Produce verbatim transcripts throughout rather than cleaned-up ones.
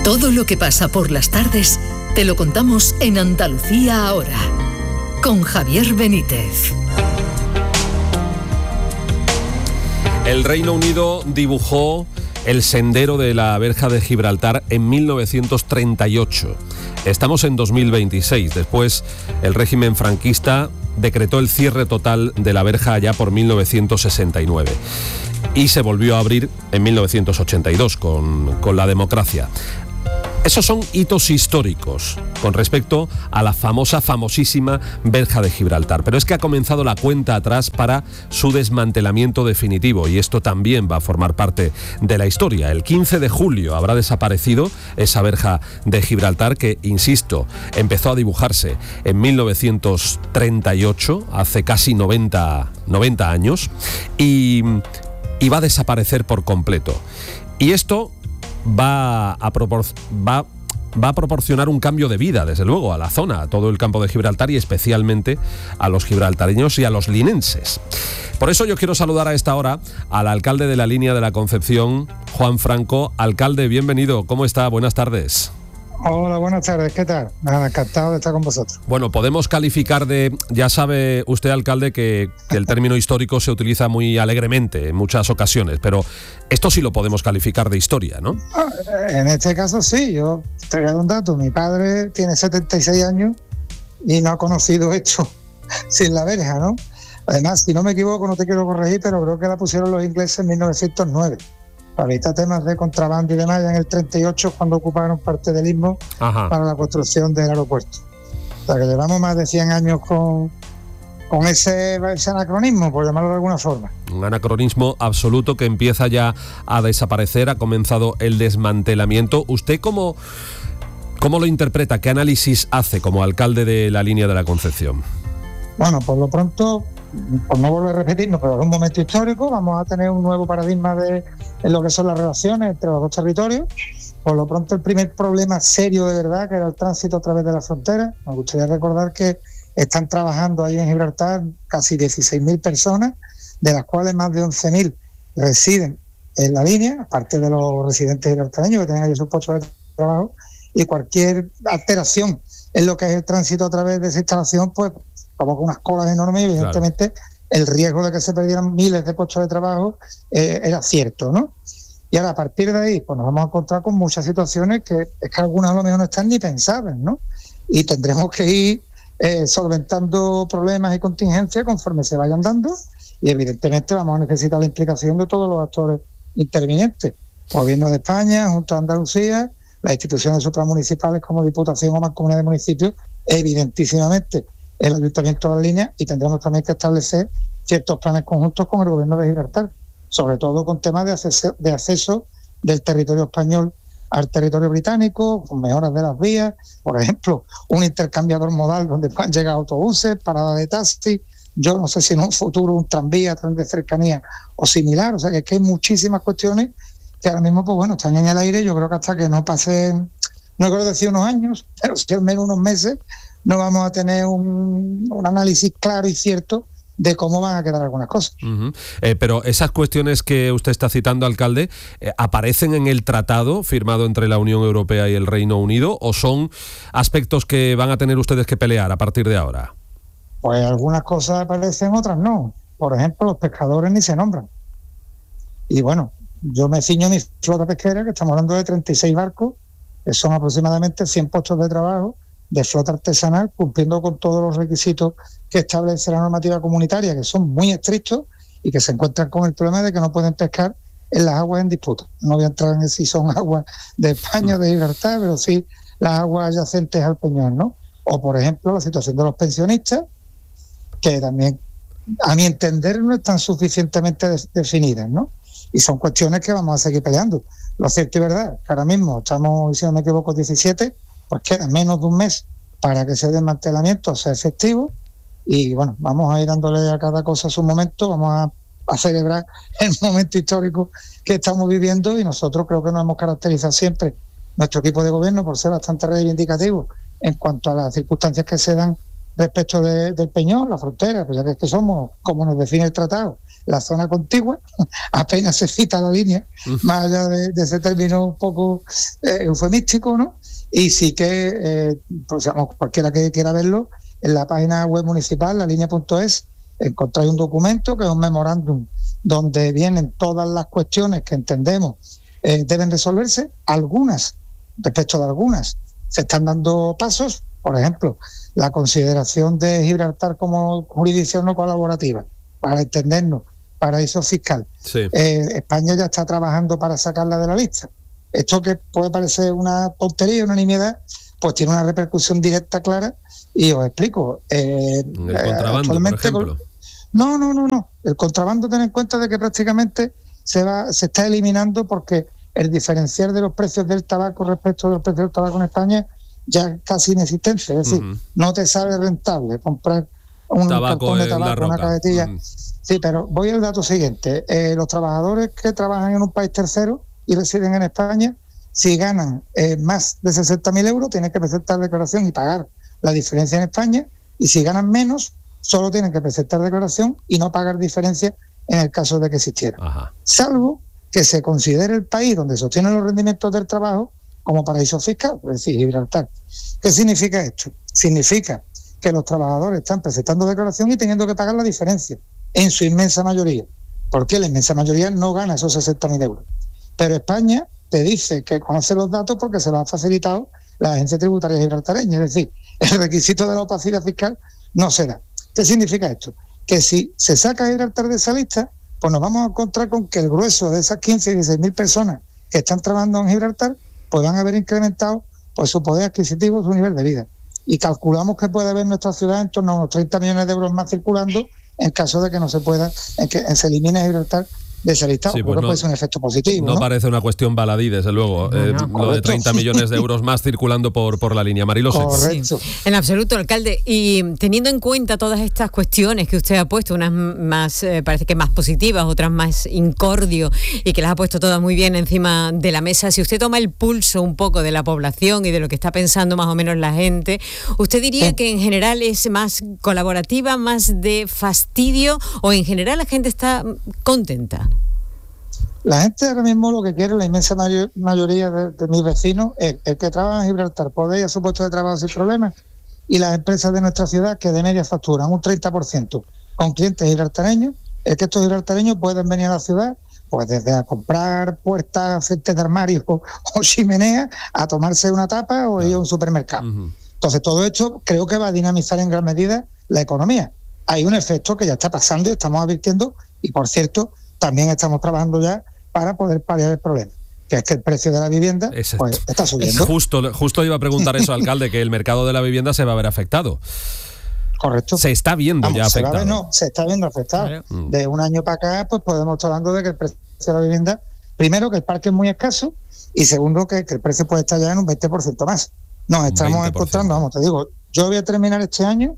Todo lo que pasa por las tardes te lo contamos en Andalucía Ahora, con Javier Benítez. El Reino Unido dibujó el sendero de la verja de Gibraltar en mil novecientos treinta y ocho. Estamos en dos mil veintiséis. Después, el régimen franquista decretó el cierre total de la verja allá por mil novecientos sesenta y nueve. Y se volvió a abrir en mil novecientos ochenta y dos con, con la democracia. Esos son hitos históricos con respecto a la famosa, famosísima verja de Gibraltar. Pero es que ha comenzado la cuenta atrás para su desmantelamiento definitivo, y esto también va a formar parte de la historia. El quince de julio habrá desaparecido esa verja de Gibraltar que, insisto, empezó a dibujarse en mil novecientos treinta y ocho, hace casi noventa, noventa años, y, y va a desaparecer por completo. Y esto va a, propor- va, va a proporcionar un cambio de vida, desde luego, a la zona, a todo el campo de Gibraltar y especialmente a los gibraltareños y a los linenses. Por eso yo quiero saludar a esta hora al alcalde de la Línea de la Concepción, Juan Franco. Alcalde, bienvenido. ¿Cómo está? Buenas tardes. Hola, buenas tardes, ¿qué tal? Nada, encantado de estar con vosotros. Bueno, podemos calificar de, ya sabe usted, alcalde, que, que el término histórico se utiliza muy alegremente en muchas ocasiones, pero esto sí lo podemos calificar de historia, ¿no? En este caso sí, yo te voy a dar un dato, mi padre tiene setenta y seis años y no ha conocido esto sin la verja, ¿no? Además, si no me equivoco, no te quiero corregir, pero creo que la pusieron los ingleses en mil novecientos nueve. Para evitar temas de contrabando y demás, ya en el treinta y ocho cuando ocuparon parte del istmo para la construcción del aeropuerto. O sea que llevamos más de cien años con, con ese, ese anacronismo, por llamarlo de alguna forma. Un anacronismo absoluto que empieza ya a desaparecer, ha comenzado el desmantelamiento. ¿Usted cómo, cómo lo interpreta? ¿Qué análisis hace como alcalde de la Línea de la Concepción? Bueno, por lo pronto, por no volver a repetirnos, pero en un momento histórico vamos a tener un nuevo paradigma de en lo que son las relaciones entre los dos territorios. Por lo pronto, el primer problema serio de verdad, que era el tránsito a través de la frontera. Me gustaría recordar que están trabajando ahí en Gibraltar casi dieciséis mil personas, de las cuales más de once mil residen en la línea, aparte de los residentes gibraltareños que tienen ahí sus puestos de trabajo, y cualquier alteración en lo que es el tránsito a través de esa instalación, pues provoca unas colas enormes y evidentemente claro, el riesgo de que se perdieran miles de puestos de trabajo eh, era cierto, ¿no? Y ahora a partir de ahí pues nos vamos a encontrar con muchas situaciones que es que algunas a lo mejor no están ni pensadas, ¿no? Y tendremos que ir eh, solventando problemas y contingencias conforme se vayan dando, y evidentemente vamos a necesitar la implicación de todos los actores intervinientes, Gobierno de España, Junta de Andalucía, las instituciones supramunicipales como Diputación o Mancomunidad de Municipios, evidentísimamente el Ayuntamiento de la Línea, y tendremos también que establecer ciertos planes conjuntos con el Gobierno de Gibraltar, sobre todo con temas de acceso, de acceso del territorio español al territorio británico, con mejoras de las vías, por ejemplo, un intercambiador modal donde puedan llegar autobuses, parada de taxi, yo no sé si en un futuro un tranvía, tren de cercanía o similar. O sea que, es que hay muchísimas cuestiones que ahora mismo, pues bueno, están en el aire. Yo creo que hasta que no pasen, no quiero decir unos años, pero si al menos unos meses, no vamos a tener un, un análisis claro y cierto de cómo van a quedar algunas cosas. Uh-huh. Eh, pero esas cuestiones que usted está citando, alcalde, eh, ¿aparecen en el tratado firmado entre la Unión Europea y el Reino Unido o son aspectos que van a tener ustedes que pelear a partir de ahora? Pues algunas cosas aparecen, otras no. Por ejemplo, los pescadores ni se nombran. Y bueno, yo me ciño a mi flota pesquera, que estamos hablando de treinta y seis barcos, que son aproximadamente cien puestos de trabajo de flota artesanal, cumpliendo con todos los requisitos que establece la normativa comunitaria, que son muy estrictos y que se encuentran con el problema de que no pueden pescar en las aguas en disputa. No voy a entrar en si son aguas de España o de Gibraltar, pero sí las aguas adyacentes al Peñón, ¿no? O, por ejemplo, la situación de los pensionistas, que también, a mi entender, no están suficientemente de- definidas, ¿no? Y son cuestiones que vamos a seguir peleando. Lo cierto y verdad, que ahora mismo estamos, si no me equivoco, diecisiete, pues queda menos de un mes para que ese desmantelamiento sea efectivo, y bueno, vamos a ir dándole a cada cosa su momento, vamos a, a celebrar el momento histórico que estamos viviendo, y nosotros creo que nos hemos caracterizado siempre, nuestro equipo de gobierno, por ser bastante reivindicativo en cuanto a las circunstancias que se dan respecto de, del Peñón, la frontera, pues ya que es que somos, como nos define el tratado, la zona contigua, apenas se cita la línea, uh-huh. más allá de, de ese término un poco eh, eufemístico, ¿no? Y sí que, eh, pues, digamos, cualquiera que quiera verlo, en la página web municipal, la línea punto es, encontráis un documento que es un memorándum donde vienen todas las cuestiones que entendemos eh, deben resolverse. Algunas, respecto de algunas, se están dando pasos. Por ejemplo, la consideración de Gibraltar como jurisdicción no colaborativa, para entendernos, paraíso fiscal. Sí. Eh, España ya está trabajando para sacarla de la lista. Esto que puede parecer una tontería, una nimiedad, pues tiene una repercusión directa, clara, y os explico. Eh, el contrabando, por ejemplo. No, no, no, no. El contrabando, ten en cuenta de que prácticamente se va, se está eliminando porque el diferencial de los precios del tabaco respecto de los precios del tabaco en España ya es casi inexistente. Es decir, uh-huh. no te sale rentable comprar un tabaco cartón de tabaco, una cajetilla. Uh-huh. Sí, pero voy al dato siguiente. Eh, los trabajadores que trabajan en un país tercero y residen en España, si ganan eh, más de sesenta mil euros, tienen que presentar declaración y pagar la diferencia en España, y si ganan menos, solo tienen que presentar declaración y no pagar diferencia en el caso de que existiera. Ajá. Salvo que se considere el país donde se obtienen los rendimientos del trabajo como paraíso fiscal, es decir, Gibraltar. ¿Qué significa esto? Significa que los trabajadores están presentando declaración y teniendo que pagar la diferencia, en su inmensa mayoría, porque la inmensa mayoría no gana esos sesenta mil euros. Pero España te dice que conoce los datos porque se los ha facilitado la agencia tributaria gibraltareña, es decir, el requisito de la opacidad fiscal no se da. ¿Qué significa esto? Que si se saca a Gibraltar de esa lista, pues nos vamos a encontrar con que el grueso de esas quince y dieciséis mil personas que están trabajando en Gibraltar, pues van a haber incrementado pues, su poder adquisitivo, su nivel de vida. Y calculamos que puede haber en nuestra ciudad en torno a unos treinta millones de euros más circulando en caso de que no se pueda, en que se elimine Gibraltar de ese listado. Sí, pues no, puede ser un efecto positivo. No, no parece una cuestión baladí, desde luego, no, eh, no, lo de treinta millones de euros más circulando por, por la línea. Mariló Sáenz. Sí, en absoluto, alcalde. Y teniendo en cuenta todas estas cuestiones que usted ha puesto, unas más, eh, parece que más positivas, otras más incordio, y que las ha puesto todas muy bien encima de la mesa, si usted toma el pulso un poco de la población y de lo que está pensando más o menos la gente, ¿usted diría sí. que en general es más colaborativa, más de fastidio, o en general la gente está contenta? La gente ahora mismo lo que quiere, la inmensa mayor, mayoría de, de mis vecinos, es el que trabaja en Gibraltar puede ir a su puesto de trabajo sin problemas, y las empresas de nuestra ciudad que de media facturan un treinta por ciento con clientes gibraltareños, es que estos gibraltareños pueden venir a la ciudad pues desde a comprar puertas, frentes de armarios o, o chimeneas, a tomarse una tapa o ir a un supermercado. Uh-huh. Entonces todo esto creo que va a dinamizar en gran medida la economía. Hay un efecto que ya está pasando y estamos advirtiendo, y por cierto, también estamos trabajando ya para poder paliar el problema, que es que el precio de la vivienda pues, está subiendo. Justo, justo iba a preguntar eso, alcalde, que el mercado de la vivienda se va a ver afectado. Correcto. Se está viendo Vamos, ya se afectado. Va a ver, no, se está viendo afectado. Claro. De un año para acá, pues podemos estar hablando de que el precio de la vivienda, primero, que el parque es muy escaso, y segundo, que, que el precio puede estar ya en un veinte por ciento más. Nos estamos veinte por ciento. Encontrando, vamos, te digo, yo voy a terminar este año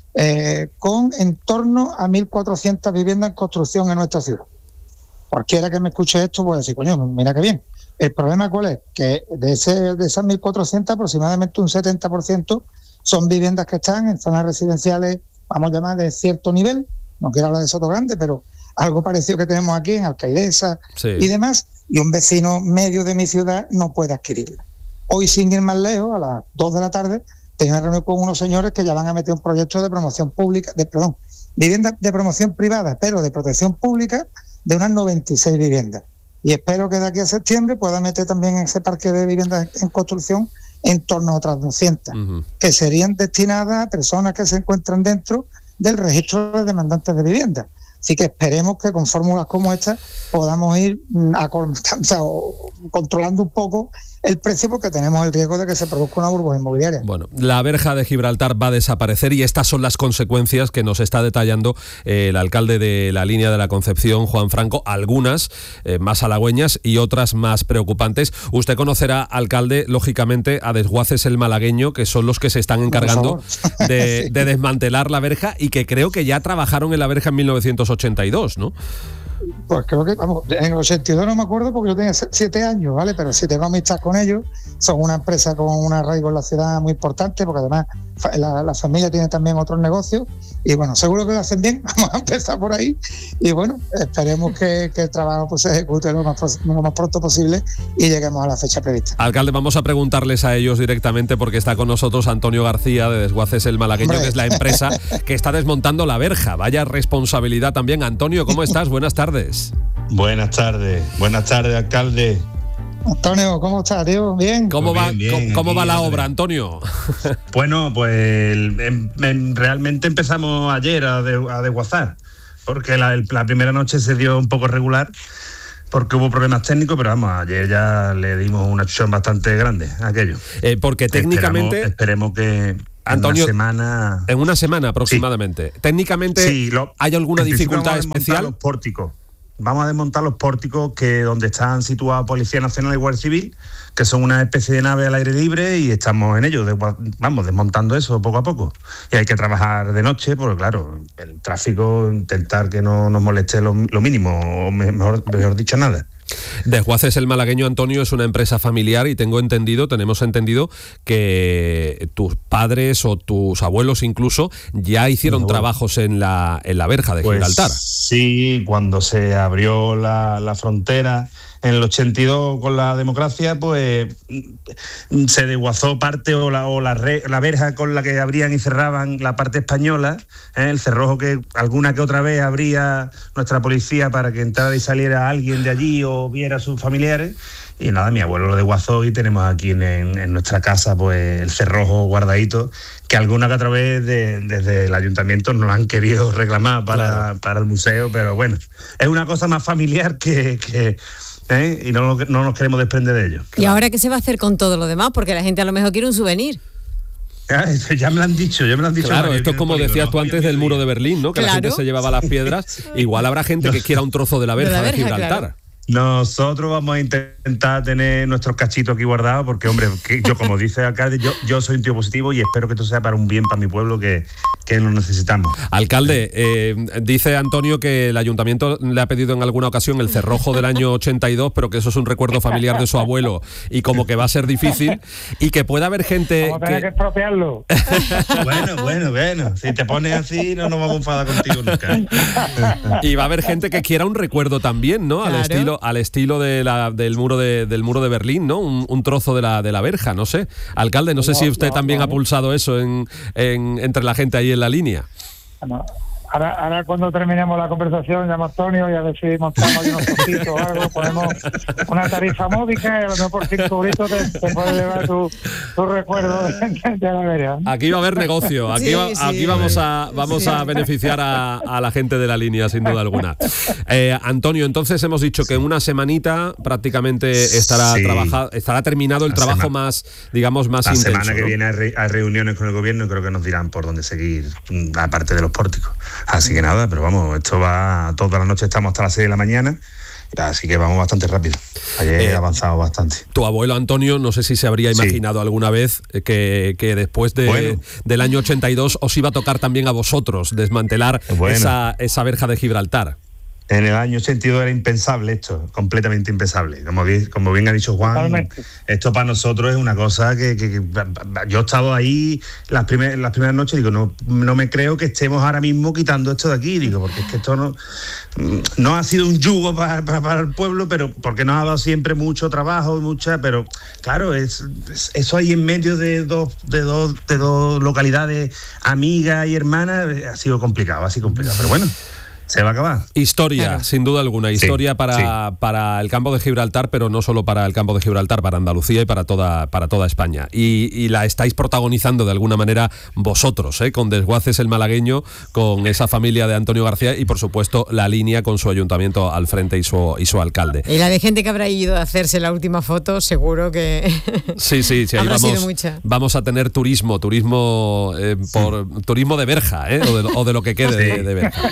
eh, con en torno a mil cuatrocientas viviendas en construcción en nuestra ciudad. Cualquiera que me escuche esto puede decir, coño, mira qué bien. El problema ¿cuál es? Que de, ese, de esas mil cuatrocientas, aproximadamente un setenta por ciento son viviendas que están en zonas residenciales, vamos a llamar de cierto nivel, no quiero hablar de Sotogrande, pero algo parecido que tenemos aquí en Alcaidesa sí. y demás, y un vecino medio de mi ciudad no puede adquirirla. Hoy, sin ir más lejos, a las dos de la tarde, tengo una reunión con unos señores que ya van a meter un proyecto de promoción pública, de perdón, viviendas de promoción privada, pero de protección pública, de unas noventa y seis viviendas. Y espero que de aquí a septiembre pueda meter también en ese parque de viviendas en construcción en torno a otras doscientas, uh-huh. que serían destinadas a personas que se encuentran dentro del registro de demandantes de vivienda. Así que esperemos que con fórmulas como esta podamos ir a, o sea, controlando un poco el precio, porque tenemos el riesgo de que se produzca una burbuja inmobiliaria. Bueno, la verja de Gibraltar va a desaparecer, y estas son las consecuencias que nos está detallando eh, el alcalde de la línea de la Concepción, Juan Franco, algunas eh, más halagüeñas y otras más preocupantes. Usted conocerá, alcalde, lógicamente, a Desguaces el Malagueño, que son los que se están encargando de, sí. de desmantelar la verja, y que creo que ya trabajaron en la verja en mil novecientos ochenta y dos, ¿no? Pues creo que, vamos, en el ochenta y dos no me acuerdo porque yo tenía siete años, ¿vale? Pero sí tengo amistad con ellos, son una empresa con un arraigo en la ciudad muy importante, porque además la, la familia tiene también otros negocios y bueno, seguro que lo hacen bien, vamos a empezar por ahí y bueno, esperemos que, que el trabajo pues, se ejecute lo más, lo más pronto posible y lleguemos a la fecha prevista. Alcalde, vamos a preguntarles a ellos directamente porque está con nosotros Antonio García de Desguaces el Malagueño, Hombre. que es la empresa que está desmontando la verja. Vaya responsabilidad también. Antonio, ¿cómo estás? Buenas tardes. Buenas tardes, buenas tardes, alcalde. Antonio, ¿cómo estás, tío? ¿Bien? ¿Cómo bien, va, bien, ¿cómo, cómo aquí, va la madre. obra, Antonio? Bueno, pues en, en, realmente empezamos ayer a, de, a desguazar, porque la, la primera noche se dio un poco regular, porque hubo problemas técnicos, pero vamos, ayer ya le dimos una chuchón bastante grande a aquello. Eh, porque técnicamente... Esperemos, esperemos que... Antonio, en una semana... En una semana aproximadamente. Sí. Técnicamente, sí, lo, ¿hay alguna dificultad especial? Los pórticos. Vamos a desmontar los pórticos que donde están situados Policía Nacional y Guardia Civil, que son una especie de nave al aire libre y estamos en ello, de, vamos, desmontando eso poco a poco. Y hay que trabajar de noche, porque claro, el tráfico, intentar que no nos moleste lo, lo mínimo, o mejor, mejor dicho, nada. Desguaces el Malagueño, Antonio, es una empresa familiar y tengo entendido, tenemos entendido que tus padres o tus abuelos incluso ya hicieron no, bueno. trabajos en la, en la verja de pues, Gibraltar. Sí, cuando se abrió la, la frontera en el ochenta y dos con la democracia, pues se desguazó parte o la, o la, re, la verja con la que abrían y cerraban la parte española, ¿eh? El cerrojo que alguna que otra vez abría nuestra policía para que entrara y saliera alguien de allí o viera a sus familiares. Y nada, mi abuelo lo desguazó y tenemos aquí en, en nuestra casa pues el cerrojo guardadito, que alguna que otra vez de, desde el ayuntamiento nos lo han querido reclamar para, claro. para el museo, pero bueno, es una cosa más familiar que... que ¿Eh? y no, no nos queremos desprender de ello. ¿Y claro. ahora qué se va a hacer con todo lo demás? Porque la gente a lo mejor quiere un souvenir. Ya me lo han dicho, ya me lo han dicho. Claro, esto es como decías tú antes del muro de Berlín, ¿no? Que claro. la gente se llevaba las piedras. Igual habrá gente que quiera un trozo de la verja de, la verja, de Gibraltar. Claro. Nosotros vamos a intentar tener nuestros cachitos aquí guardados porque, hombre, que yo como dice el alcalde, yo, yo soy un tío positivo y espero que esto sea para un bien para mi pueblo que, que lo necesitamos. Alcalde, eh, dice Antonio que el ayuntamiento le ha pedido en alguna ocasión el cerrojo del año ochenta y dos, pero que eso es un recuerdo familiar de su abuelo y como que va a ser difícil y que pueda haber gente... Vamos a tener que, que expropiarlo. Bueno, bueno, bueno, si te pones así no nos vamos a enfadar contigo nunca. Y va a haber gente que quiera un recuerdo también, ¿no? Al claro. estilo al estilo de la, del muro de, del muro de Berlín, ¿no? Un, un trozo de la de la verja, no sé. Alcalde, no sé no, si usted no, también no. ha pulsado eso en, en entre la gente ahí en la línea. No. Ahora, ahora cuando terminemos la conversación llamo a Antonio y a ver si montamos unos postitos o algo, ponemos una tarifa módica y a lo mejor por cinco euritos te, te puedes llevar tu, tu recuerdo de, de la verja. Aquí va a haber negocio, aquí, sí, va, sí. aquí vamos a vamos sí. a beneficiar a, a la gente de la línea, sin duda alguna. Eh, Antonio, entonces hemos dicho que en una semanita prácticamente estará sí. trabajado, estará terminado el la trabajo semana, más, digamos, más la intenso. La semana que ¿no? viene hay, re, hay reuniones con el gobierno y creo que nos dirán por dónde seguir, aparte de los pórticos. Así que nada, pero vamos, esto va toda la noche, estamos hasta las seis de la mañana, así que vamos bastante rápido. Ayer he eh, avanzado bastante. Tu abuelo Antonio, no sé si se habría imaginado sí. alguna vez que, que después de, bueno. del año ochenta y dos os iba a tocar también a vosotros desmantelar bueno. esa, esa verja de Gibraltar. En el año ochenta y dos era impensable esto, completamente impensable. Como bien, como bien ha dicho Juan, Totalmente. Esto para nosotros es una cosa que, que, que yo he estado ahí las, primer, las primeras noches y digo, no, no me creo que estemos ahora mismo quitando esto de aquí, digo, porque es que esto no, no ha sido un yugo para, para, para el pueblo, pero porque nos ha dado siempre mucho trabajo y mucha, pero claro, es, es eso ahí en medio de dos, de dos, de dos localidades amigas y hermanas ha sido complicado, ha sido complicado, pero bueno. Se va a acabar. Historia, claro. sin duda alguna. Historia sí, para, sí. para el campo de Gibraltar, pero no solo para el campo de Gibraltar, para Andalucía y para toda, para toda España. Y, y la estáis protagonizando de alguna manera vosotros, ¿eh? Con Desguaces el Malagueño, con esa familia de Antonio García y, por supuesto, la línea con su ayuntamiento al frente y su, y su alcalde. Y la de gente que habrá ido a hacerse la última foto, seguro que sí, sí, sí. Ahí habrá vamos, sido mucha. Vamos a tener turismo, turismo eh, por sí. turismo de verja, ¿eh? o, de, o de lo que quede sí. de, de verja.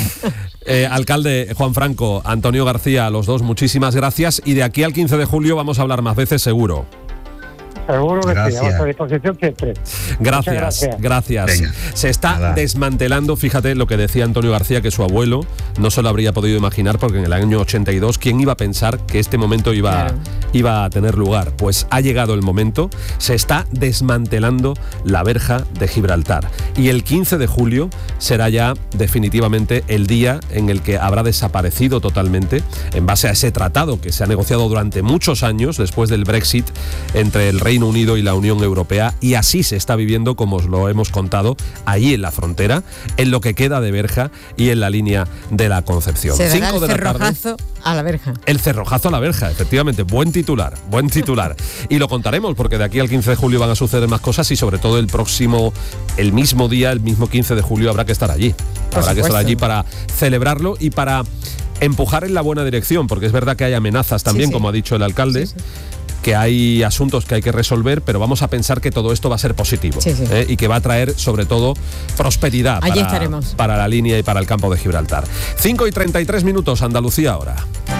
Eh, alcalde Juan Franco, Antonio García, los dos, muchísimas gracias y de aquí al quince de julio vamos a hablar más veces seguro. Seguro que Gracias. sí, a vuestra disposición siempre. Gracias, gracias. gracias. Venga. Se está Nada. desmantelando, fíjate lo que decía Antonio García, que su abuelo no se lo habría podido imaginar, porque en el año ochenta y dos, ¿quién iba a pensar que este momento iba, Claro. iba a tener lugar? Pues ha llegado el momento, se está desmantelando la verja de Gibraltar. Y el quince de julio será ya definitivamente el día en el que habrá desaparecido totalmente, en base a ese tratado que se ha negociado durante muchos años después del Brexit entre el Reino Unido y la Unión Europea, y así se está viviendo, como os lo hemos contado, allí en la frontera, en lo que queda de verja y en la línea de la Concepción. Se dará Cinco el de la tarde. cerrojazo a la verja. El cerrojazo a la verja, efectivamente, buen titular, buen titular. Y lo contaremos, porque de aquí al quince de julio van a suceder más cosas, y sobre todo el próximo, el mismo día, el mismo quince de julio, habrá que estar allí. Por habrá que estar supuesto. allí para celebrarlo y para empujar en la buena dirección, porque es verdad que hay amenazas también, Sí, sí. como ha dicho el alcalde. Sí, sí. Que hay asuntos que hay que resolver, pero vamos a pensar que todo esto va a ser positivo, Sí, sí. ¿eh? Y que va a traer sobre todo prosperidad Allí para, estaremos. para la línea y para el campo de Gibraltar. cinco y treinta y tres minutos, Andalucía ahora.